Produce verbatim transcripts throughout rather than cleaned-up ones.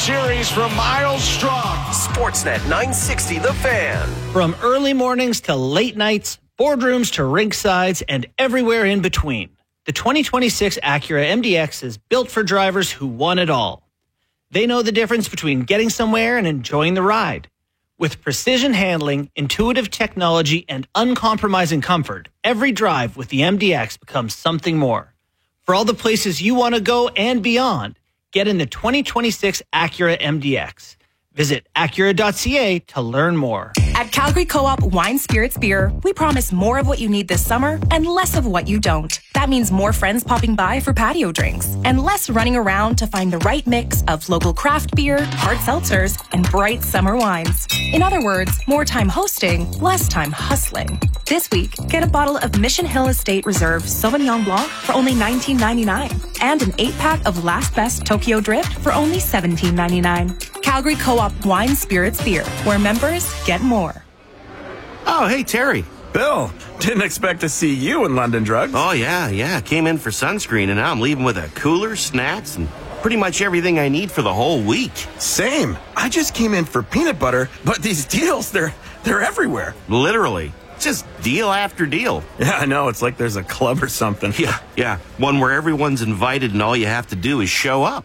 Series from Miles Strong. Sportsnet nine sixty, The Fan. From early mornings to late nights, boardrooms to rinksides, and everywhere in between, the twenty twenty-six Acura M D X is built for drivers who want it all. They know the difference between getting somewhere and enjoying the ride. With precision handling, intuitive technology, and uncompromising comfort, every drive with the M D X becomes something more. For all the places you want to go and beyond, get in the twenty twenty-six Acura M D X. Visit Acura dot C A to learn more. At Calgary Co-op Wine Spirits Beer, we promise more of what you need this summer and less of what you don't. That means more friends popping by for patio drinks and less running around to find the right mix of local craft beer, hard seltzers, and bright summer wines. In other words, more time hosting, less time hustling. This week, get a bottle of Mission Hill Estate Reserve Sauvignon Blanc for only nineteen ninety-nine and an eight-pack of Last Best Tokyo Drift for only seventeen ninety-nine. Calgary Co-op Wine Spirits Beer, where members get more. Oh, hey, Terry. Bill, didn't expect to see you in London Drugs. Oh, yeah, yeah. Came in for sunscreen, and now I'm leaving with a cooler, snacks, and pretty much everything I need for the whole week. Same. I just came in for peanut butter, but these deals, they're they're everywhere. Literally. Just deal after deal. Yeah, I know. It's like there's a club or something. Yeah, yeah. One where everyone's invited and all you have to do is show up.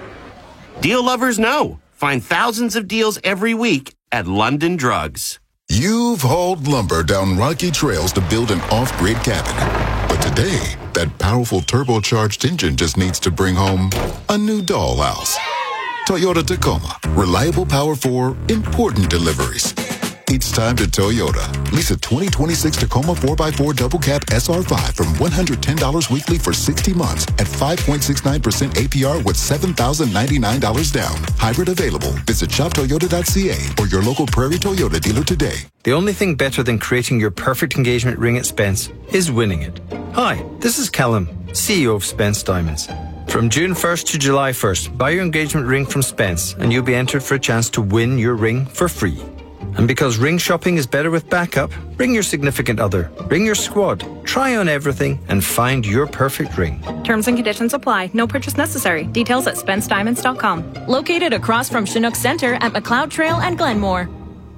Deal lovers know. Find thousands of deals every week at London Drugs. You've hauled lumber down rocky trails to build an off-grid cabin. But today, that powerful turbocharged engine just needs to bring home a new dollhouse. Toyota Tacoma. Reliable power for important deliveries. It's time to Toyota. Lease a twenty twenty-six Tacoma four by four Double Cab S R five from one hundred ten dollars weekly for sixty months at five point six nine percent A P R with seven thousand ninety-nine dollars down. Hybrid available. Visit shop toyota dot C A or your local Prairie Toyota dealer today. The only thing better than creating your perfect engagement ring at Spence is winning it. Hi, this is Callum, C E O of Spence Diamonds. From June first to July first, buy your engagement ring from Spence and you'll be entered for a chance to win your ring for free. And because ring shopping is better with backup, ring your significant other, ring your squad, try on everything, and find your perfect ring. Terms and conditions apply. No purchase necessary. Details at spence diamonds dot com. Located across from Chinook Center at McLeod Trail and Glenmore.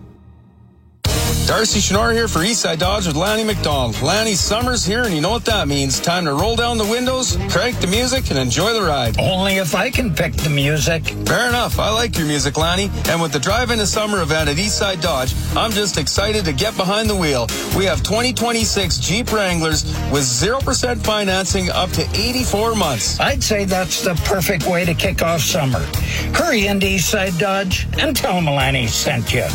Darcy Chenor here for Eastside Dodge with Lanny McDonald. Lanny, summer's here and you know what that means. Time to roll down the windows, crank the music, and enjoy the ride. Only if I can pick the music. Fair enough. I like your music, Lanny. And with the Drive Into Summer event at Eastside Dodge, I'm just excited to get behind the wheel. We have twenty twenty-six Jeep Wranglers with zero percent financing up to eighty-four months. I'd say that's the perfect way to kick off summer. Hurry into Eastside Dodge and tell them Lanny sent you.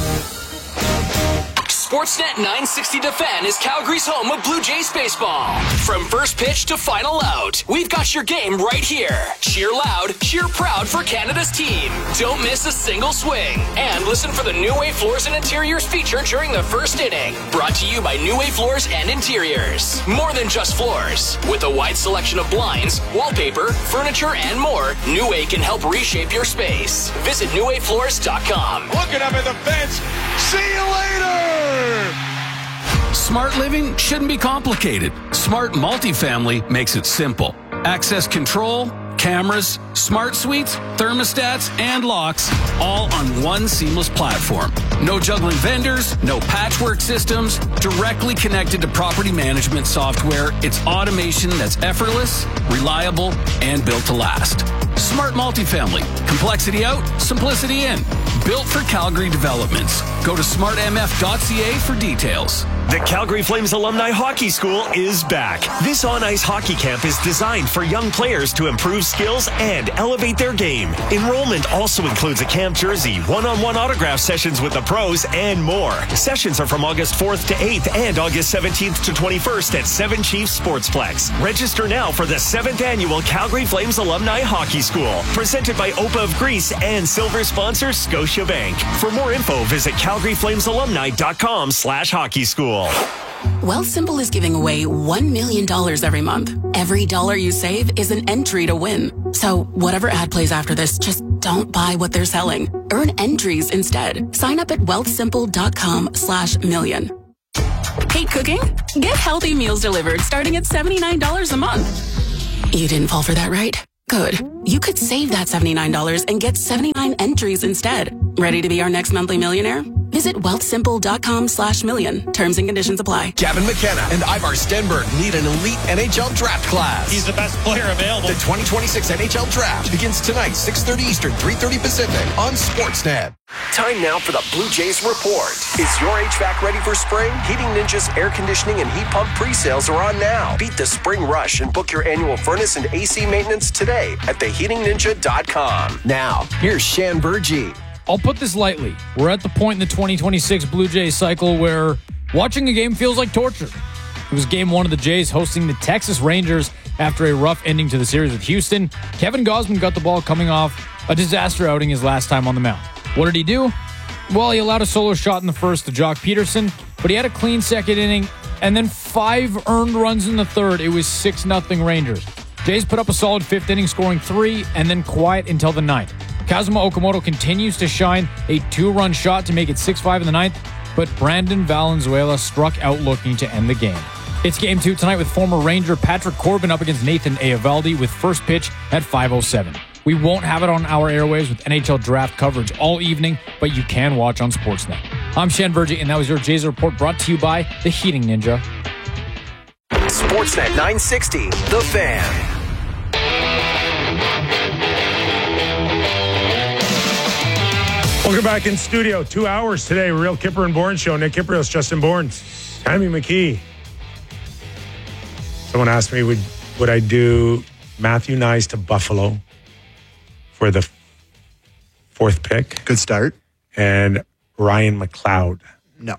Sportsnet nine sixty The Fan is Calgary's home of Blue Jays baseball. From first pitch to final out, we've got your game right here. Cheer loud, cheer proud for Canada's team. Don't miss a single swing. And listen for the New Way Floors and Interiors feature during the first inning. Brought to you by New Way Floors and Interiors. More than just floors. With a wide selection of blinds, wallpaper, furniture, and more, New Way can help reshape your space. Visit new way floors dot com. Looking up at the fence. See you later! Smart living shouldn't be complicated. Smart multifamily makes it simple. Access control, cameras, smart suites, thermostats, and locks, all on one seamless platform. No juggling vendors, no patchwork systems, directly connected to property management software. It's automation that's effortless, reliable, and built to last. Smart multifamily. Complexity out, simplicity in. Built for Calgary developments. Go to smart m f dot c a for details. The Calgary Flames Alumni Hockey School is back. This on-ice hockey camp is designed for young players to improve skills and elevate their game. Enrollment also includes a camp jersey, one-on-one autograph sessions with the pros, and more. Sessions are from August fourth to eighth and August seventeenth to twenty-first at Seven Chiefs Sportsplex. Register now for the seventh Annual Calgary Flames Alumni Hockey School, presented by O P A of Greece and silver sponsor Scotiabank. For more info, visit calgary flames alumni dot com slash hockey school. Wealthsimple is giving away one million dollars every month. Every dollar you save is an entry to win. So whatever ad plays after this, just don't buy what they're selling. Earn entries instead. Sign up at wealthsimple dot com slash million. Hate cooking? Get healthy meals delivered starting at seventy-nine dollars a month. You didn't fall for that, right? Good. You could save that seventy-nine dollars and get seventy-nine entries instead. Ready to be our next monthly millionaire? Visit wealthsimple.com slash million. Terms and conditions apply. Gavin McKenna and Ivar Stenberg lead an elite N H L draft class. He's the best player available. The twenty twenty-six N H L draft begins tonight, six thirty Eastern, three thirty Pacific on Sportsnet. Time now for the Blue Jays Report. Is your H V A C ready for spring? Heating Ninja's air conditioning and heat pump pre-sales are on now. Beat the spring rush and book your annual furnace and A C maintenance today at the heating ninja dot com. Now, here's Shan Burgee. I'll put this lightly. We're at the point in the twenty twenty-six Blue Jays cycle where watching a game feels like torture. It was game one of the Jays hosting the Texas Rangers after a rough ending to the series with Houston. Kevin Gausman got the ball coming off a disaster outing his last time on the mound. What did he do? Well, he allowed a solo shot in the first to Jock Peterson, but he had a clean second inning and then five earned runs in the third. It was six nothing Rangers. Jays put up a solid fifth inning, scoring three, and then quiet until the ninth. Kazuma Okamoto continues to shine a two-run shot to make it six five in the ninth, but Brandon Valenzuela struck out looking to end the game. It's game two tonight with former Ranger Patrick Corbin up against Nathan Eovaldi with first pitch at five oh seven. We won't have it on our airwaves with N H L draft coverage all evening, but you can watch on Sportsnet. I'm Shan Burgee, and that was your Jays Report brought to you by the Heating Ninja. Sportsnet nine sixty, The Fan. Welcome back in studio. Two hours today. Real Kipper and Bourne show. Nick Kiprios, Justin Bourne, Tammy McKee. Someone asked me, would would I do Matthew Nyes to Buffalo for the fourth pick? Good start. And Ryan McLeod. No.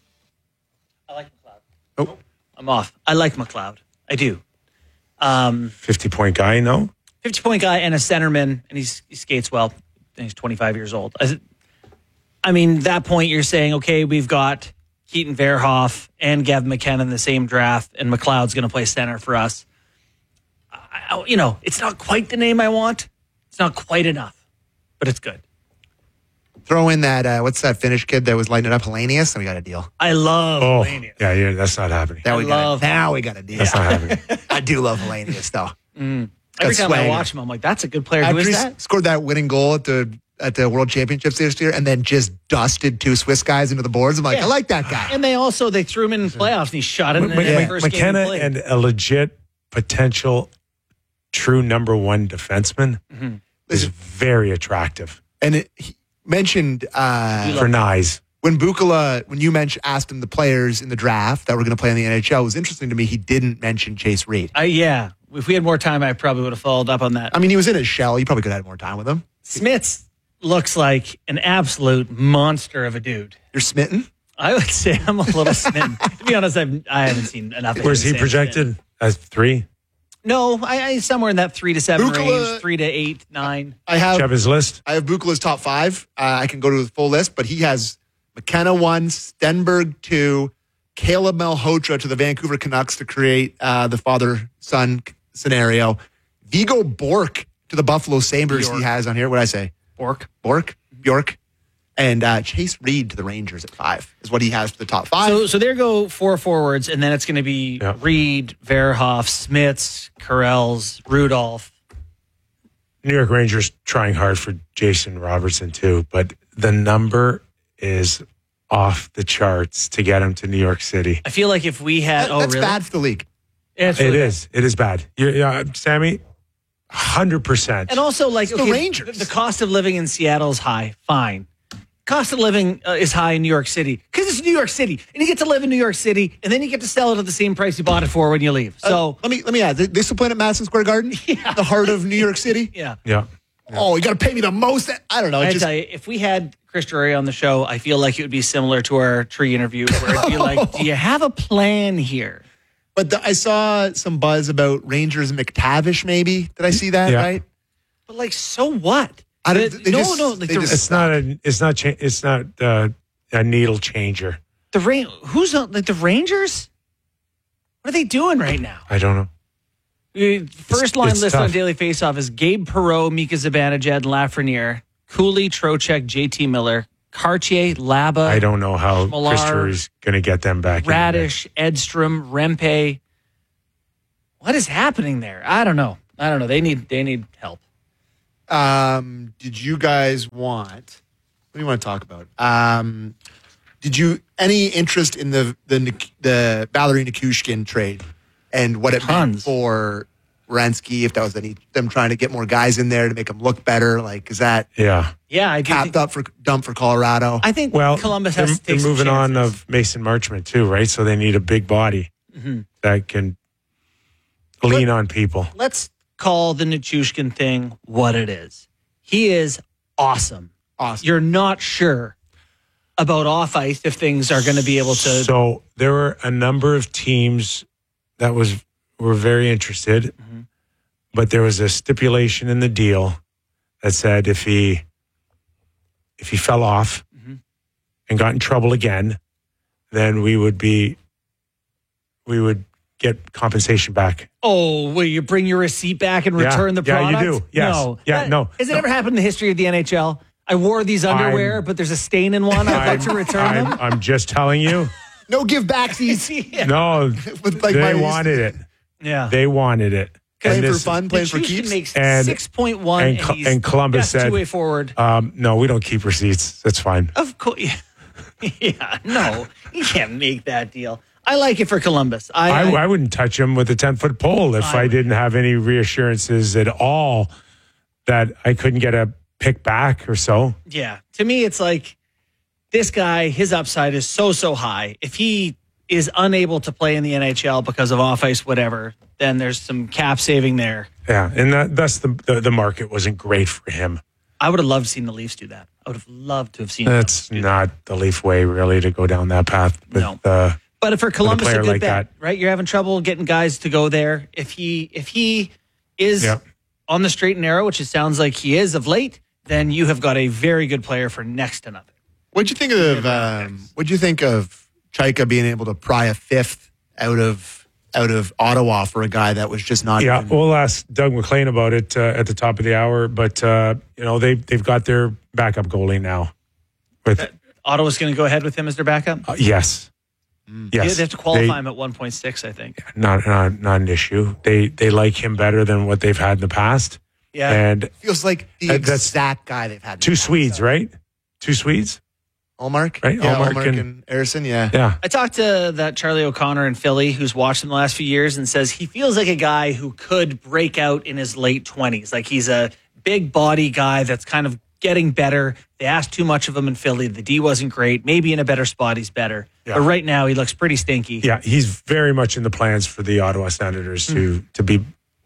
I like McLeod. Oh. I'm off. I like McLeod. I do. Um, fifty-point guy, no? fifty-point guy and a centerman, and he's, he skates well. And he's twenty-five years old. I, I mean, that point you're saying, okay, we've got Keaton Verhoff and Gavin McKenna in the same draft, and McLeod's going to play center for us. I, you know, it's not quite the name I want. It's not quite enough, but it's good. Throw in that, uh, what's that Finnish kid that was lighting it up, Hellenius, and we got a deal. I love oh, Hellenius. Yeah, yeah, that's not happening. Now I we love got a, now we got a deal. That's not happening. I do love Hellenius, though. Mm. Every time swagger. I watch him, I'm like, that's a good player. Who After is he that? scored that winning goal at the at the World Championships this year, and then just dusted two Swiss guys into the boards. I'm like, Yeah. I like that guy. And they also, they threw him in the playoffs, and he shot it in the M- first McKenna game he played. and a legit potential true number one defenseman Mm-hmm. is very attractive. And it, he mentioned uh, for Nyes. when Bukala, when you mentioned asked him the players in the draft that were going to play in the N H L, it was interesting to me. He didn't mention Chase Reed. Uh, yeah. If we had more time, I probably would have followed up on that. I mean, he was in his shell. You probably could have had more time with him. Smits looks like an absolute monster of a dude. You're smitten? I would say I'm a little smitten. To be honest, I've, I haven't seen enough. of Where's him he to say projected I'm smitten. as three? No, I, I somewhere in that three to seven Bukala- range, three to eight, nine. I have, Do you have his list? I have Bukala's top five. Uh, I can go to the full list, but he has McKenna one, Stenberg two, Caleb Malhotra to the Vancouver Canucks to create uh, the father-son scenario. Vigo Bork to the Buffalo Sabres Bjork. he has on here. What did I say? Bork. Bork? Bjork. And uh, Chase Reed to the Rangers at five is what he has for the top five. So, so there go four forwards, and then it's going to be Yeah. Reed, Verhoff, Smits, Carells, Rudolph. New York Rangers trying hard for Jason Robertson too, but the number is off the charts to get him to New York City. I feel like if we had, That- oh that's really? bad for the league. Yeah, it's It really bad. is. It is bad. You, yeah, Sammy, one hundred percent. And also, like, It's the okay, Rangers. The, the cost of living in Seattle is high. Fine. Cost of living uh, is high in New York City because it's New York City, and you get to live in New York City, and then you get to sell it at the same price you bought it for when you leave. So, Uh, let me let me add. They, they still playing at Madison Square Garden, Yeah. the heart of New York City. yeah. Yeah. Oh, you got to pay me the most. I don't know. I It just, tell you, if we had Chris Drury on the show, I feel like it would be similar to our tree interview, where it'd be like, "Do you have a plan here?" but the, I saw some buzz about Rangers McTavish. Maybe did I see that Yeah. right? But like, so what? I don't, The- they no, just, no, like they the- just It's not a. It's not. Cha- it's not uh, a needle changer. The Ra- who's on, like the Rangers? What are they doing right now? I don't know. Uh, First line it's list on tough. Daily Faceoff is Gabe Perreault, Mika Zibanejad, Lafreniere, Cooley, Trocheck, J T Miller, Cartier, Laba, I don't know how Millar, Chris Drury's going to get them back. in there. Radish, Edstrom, Rempe. What is happening there? I don't know. I don't know. They need they need help. Um, did you guys want? What do you want to talk about? Um, did you any interest in the the the Valerie Nichushkin trade and what it Tons. meant for Werenski? If that was any them trying to get more guys in there to make them look better, like is that Yeah. Yeah, I do capped think, up for dump for Colorado? I think Well, Columbus they're, has to they're take some moving on chances. of Mason Marchment too, right? So they need a big body Mhm. that can lean on people. Let's call the Nichushkin thing what it is. He is awesome. Awesome. You're not sure about off ice if things are going to be able to. So there were a number of teams that was were very interested, Mm-hmm. but there was a stipulation in the deal that said if he if he fell off Mm-hmm. and got in trouble again, then we would be we would get compensation back. Oh, will you bring your receipt back and Yeah. return the Yeah, you product? do. Yes. No. Yeah, no. Has it No. ever happened in the history of the N H L? I wore these underwear, I'm- but there's a stain in one. I'd like to return I'm, them. I'm just telling you. No give backsies. Yeah. No, With, like, they my- wanted it. Yeah. They wanted it. Playing And for this- fun, playing for Nichushkin keeps. makes And- six point one, and and, Co- he's and Columbus the best said- two-way forward. Um, no, we don't keep receipts. That's fine. Of course. Yeah, no, you can't make that deal. I like it for Columbus. I, I, I, I wouldn't touch him with a ten-foot pole if I I, would. didn't have any reassurances at all that I couldn't get a pick back or so. yeah, to me, it's like this guy, his upside is so, so high. If he is unable to play in the N H L because of off ice, whatever, then there's some cap saving there. Yeah, and that, that's the, the the market wasn't great for him. I would have loved seeing the Leafs do that. I would have loved to have seen that. That's not the Leaf way, really, to go down that path. With, No. uh, But for Columbus, a player good like bet, that. right? You're having trouble getting guys to go there. If he if he is Yeah. on the straight and narrow, which it sounds like he is of late, then you have got a very good player for next to nothing. What'd you think of? Um, what'd you think of Chaika being able to pry a fifth out of out of Ottawa for a guy that was just not? yeah, even, we'll ask Doug McLean about it uh, at the top of the hour. But uh, you know, they they've got their backup goalie now. With Ottawa's going to go ahead with him as their backup. uh, yes, yes, they have to qualify They- him at one point six, I think. not not not an issue. They they like him better than what they've had in the past. Yeah. and feels like the Uh, that's- exact guy they've had. two Swedes, right? Two Swedes, Allmark, right? Yeah, Allmark Allmark and- and Harrison. Yeah, yeah. I talked to that Charlie O'Connor in Philly, who's watched him the last few years, and says he feels like a guy who could break out in his late twenties. Like he's a big body guy that's kind of getting better. They asked too much of him in Philly. The D wasn't great. Maybe in a better spot, he's better. Yeah. But right now, he looks pretty stinky. Yeah, he's very much in the plans for the Ottawa Senators to to be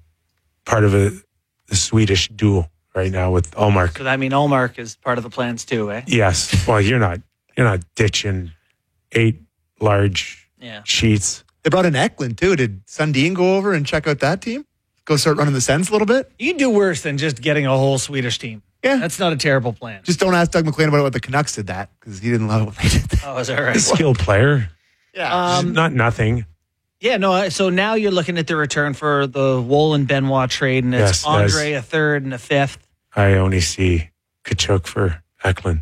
part of a the Swedish duel right now with Allmark. So that mean Allmark is part of the plans too, eh? Yes. Well, you're not you're not ditching eight large Yeah. sheets. they brought in Eklund too. Did Sundin go over and check out that team? Go start running the Sens a little bit. You can do worse than just getting a whole Swedish team. Yeah. That's not a terrible plan. Just don't ask Doug McLean about what the Canucks did that because he didn't love it when they did that. Oh, is that right? A skilled player. Yeah. Um, Not nothing. Yeah, no. I- So now you're looking at the return for the Woll and Benoit trade, and it's Yes, Andre a third and a fifth. I only see Kachuk for Eklund.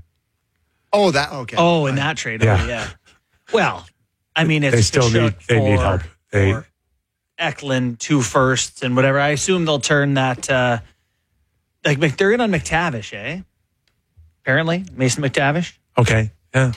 Oh, that okay. Oh, in that trade. Yeah. Oh, yeah. Well, I mean, it's They still Tkachuk need they need for- help. They for Eklund, two firsts and whatever. I assume they'll turn that uh, like Mc- they're in on McTavish, eh? Apparently, Mason McTavish. okay. Yeah.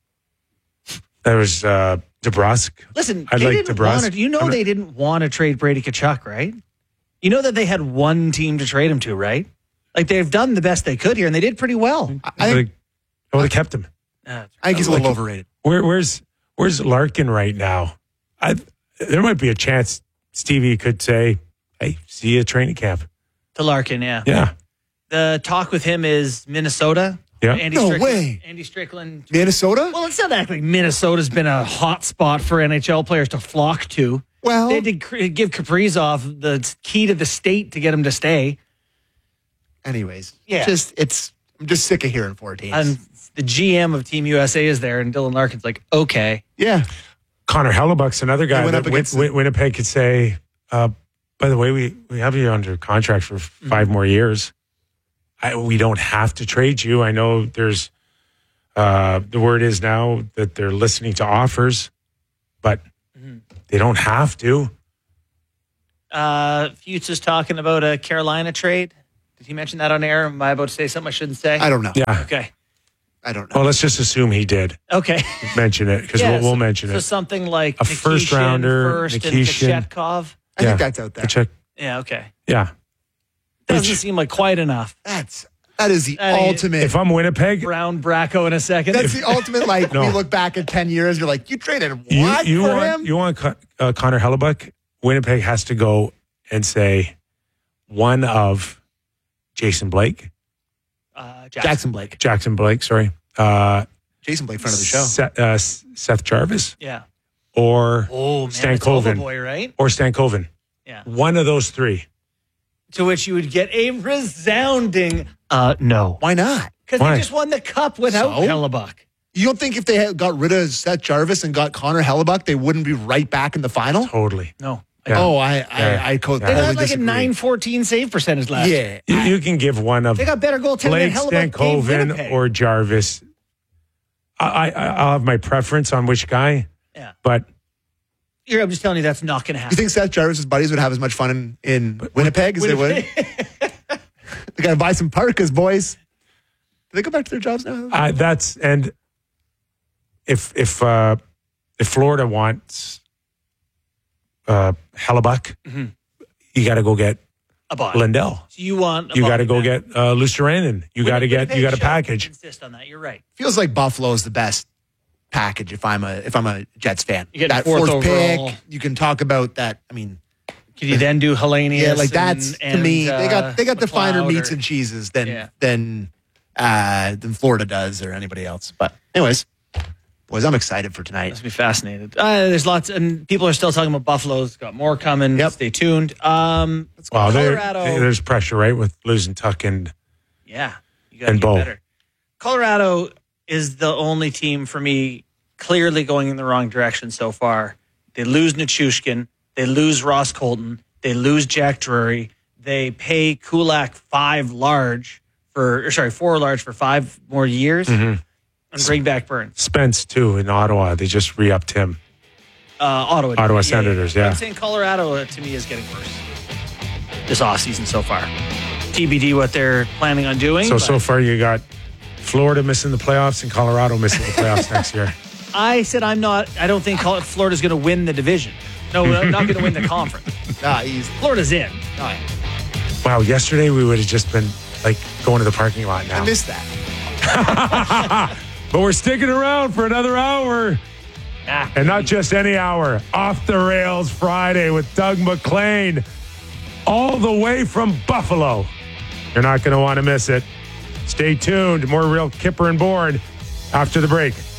There was uh DeBrusk. Listen, I they like didn't DeBrusk. want to, you know I'm not- they didn't want to trade Brady Tkachuk, right? You know that they had one team to trade him to, right? Like they've done the best they could here, and they did pretty well. I think, I would have kept him. Uh, I think he's a little overrated. Where, where's Where's Larkin right now? I there might be a chance Stevie could say, "Hey, see you at training camp." to Larkin, yeah. Yeah, The talk with him is Minnesota. Yeah. Andy No Strickland, way. Andy Strickland. Minnesota? Well, it's not exactly Minnesota's been a hot spot for N H L players to flock to. Well, They did cr- give Kaprizov the key to the state to get him to stay. anyways, Yeah. Just it's. I'm just sick of hearing four teams. And the G M of Team U S A is there, and Dylan Larkin's like, okay. yeah. Connor Hellebuck's another guy They went that up Win- against the- Win- Winnipeg could say, uh, "By the way, we we have you under contract for five more years. I, we don't have to trade you. I know there's uh, the word is now that they're listening to offers, but they don't have to." Uh, Fuchs is talking about a Carolina trade. Did he mention that on air? Am I about to say something I shouldn't say? I don't know. Yeah. Okay. I don't know. Well, let's just assume he did. Okay. Mention it because Yeah, we'll, we'll so- mention So it. something like A Nikishin first rounder, first Nikishin. and Kachetkov. I think that's out there. Kachek- Yeah, okay. yeah. Doesn't seem like quite enough. That's that is the I mean, ultimate. If I'm Winnipeg, Brown Bracco in a second. That's the ultimate. Like No. we look back at ten years, you're like, you traded you, what you for want him? you want Con- uh, Connor Hellebuck, Winnipeg has to go and say one of Jason Blake, Uh, Jackson. Jackson Blake, Jackson Blake, sorry, uh, Jason Blake, friend of the show. Seth, uh, Seth Jarvis, Yeah. or Oh, Stan Manitoba Coven, boy, right? or Stan Coven. Yeah. One of those three. To which you would get a resounding uh, no. Why not? Because Why? they just won the cup without So? Hellebuck. You don't think if they had got rid of Seth Jarvis and got Connor Hellebuck, they wouldn't be right back in the final? Totally. No. Yeah. Oh, I, I, Yeah. I, co- They totally had like disagree. a nine fourteen save percentage last year. Yeah, You, you can give one of They got better goaltending Blake, than Hellebuck gave Stankoven, Winnipeg. or Jarvis. I, I, I'll have my preference on which guy, Yeah. but Here, I'm just telling you that's not going to You happen. think Seth Jarvis's buddies would have as much fun in, in Winnipeg as they would? They got to buy some parkas, boys. Do they go back to their jobs now? uh, that's and if if uh, if Florida wants uh, Hellebuck, Mhm. you got to go get A body. Lindell. So you want a You got to body go back. get uh, Lucianen. You got to get you got a Winnipeg should package. Insist on that. You're right. Feels like Buffalo's the best package if I'm a if I'm a Jets fan. You get that fourth fourth, overall. pick, you can talk about that. I mean, Can you then do Hellenius? yeah, like that's and, to and, me. they uh, got they got the finer McLeod meats or- and cheeses than Yeah. than uh, than Florida does or anybody else. But anyways, boys, I'm excited for tonight. Must be fascinated. Uh, there's lots, and people are still talking about Buffalo's got more coming. Yep. Stay tuned. Um, Wow, there, Colorado. there's pressure, right, with losing Tuck and Yeah, you got to and get Bo. better. Colorado is the only team for me clearly going in the wrong direction so far. They lose Nichushkin. They lose Ross Colton. They lose Jack Drury. They pay Kulak five large for, or sorry, four large for five more years, Mhm. and bring back Burns. Spence too in Ottawa. They just re-upped him. Uh, Ottawa. Ottawa Senators, yeah. I'm saying Colorado uh, to me is getting worse this offseason so far. T B D what they're planning on doing. So but so far you got Florida missing the playoffs and Colorado missing the playoffs next year. I said I'm not. I don't think Col- Florida's going to win the division. No, I'm not going to win the conference. Nah, he's Florida's in. Wow, yesterday we would have just been like going to the parking lot now. I missed that. But we're sticking around for another hour. Ah, And not just any hour. Off the Rails Friday with Doug McLean. All the way from Buffalo. You're not going to want to miss it. Stay tuned. More Real Kipper and Bourne after the break.